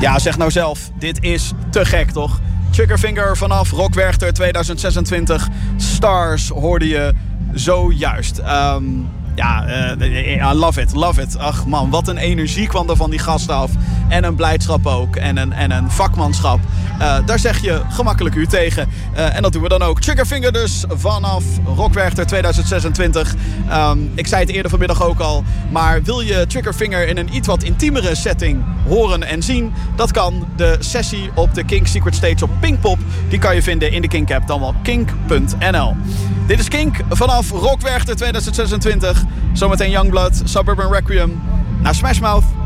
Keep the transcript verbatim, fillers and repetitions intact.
Ja, zeg nou zelf. Dit is te gek, toch? Triggerfinger vanaf Rock Werchter tweeduizend zesentwintig. Stars hoorde je zojuist. Um, ja, uh, I love it, love it. Ach man, wat een energie kwam er van die gasten af. En een blijdschap ook. En een, en een vakmanschap. Uh, daar zeg je gemakkelijk u tegen. Uh, en dat doen we dan ook. Triggerfinger dus vanaf Rock Werchter tweeduizend zesentwintig. Um, ik zei het eerder vanmiddag ook al. Maar wil je Triggerfinger in een iets wat intiemere setting horen en zien? Dat kan. De sessie op de Kink Secret Stage op Pinkpop. Die kan je vinden in de Kink app. Dan wel kink punt n l. Dit is Kink vanaf Rock Werchter tweeduizend zesentwintig. Zometeen Youngblood, Suburban Requiem. Naar Smash Mouth.